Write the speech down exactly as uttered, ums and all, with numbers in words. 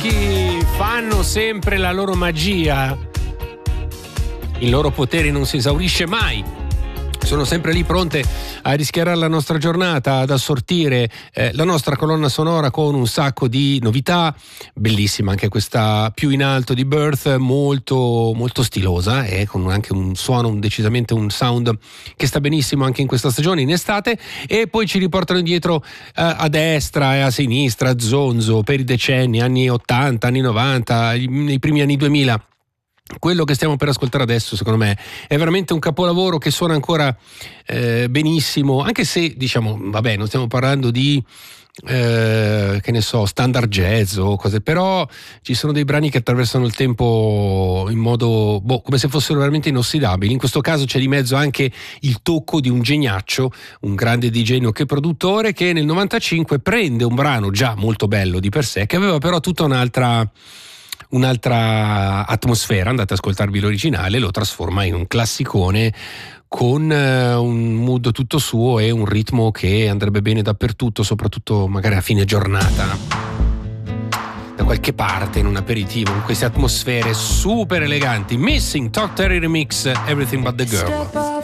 dischi fanno sempre la loro magia, il loro potere non si esaurisce mai. Sono sempre lì pronte a rischiarare la nostra giornata, ad assortire eh, la nostra colonna sonora con un sacco di novità. Bellissima anche questa più in alto di Birth, molto molto stilosa e eh, con anche un suono, un, decisamente un sound che sta benissimo anche in questa stagione, in estate. E poi ci riportano indietro eh, a destra e a sinistra, a zonzo, per i decenni, anni ottanta, anni novanta, nei primi anni duemila. Quello che stiamo per ascoltare adesso, secondo me, è veramente un capolavoro che suona ancora eh, benissimo, anche se, diciamo, vabbè, non stiamo parlando di eh, che ne so, standard jazz o cose, però ci sono dei brani che attraversano il tempo in modo, boh, come se fossero veramente inossidabili. In questo caso c'è di mezzo anche il tocco di un geniaccio, un grande D J nonché produttore, che nel novantacinque prende un brano già molto bello di per sé, che aveva però tutta un'altra un'altra atmosfera. Andate ad ascoltarvi l'originale, lo trasforma in un classicone con uh, un mood tutto suo e un ritmo che andrebbe bene dappertutto, soprattutto magari a fine giornata, da qualche parte in un aperitivo, con queste atmosfere super eleganti. Missing Talk Terry Remix, Everything But The Girl.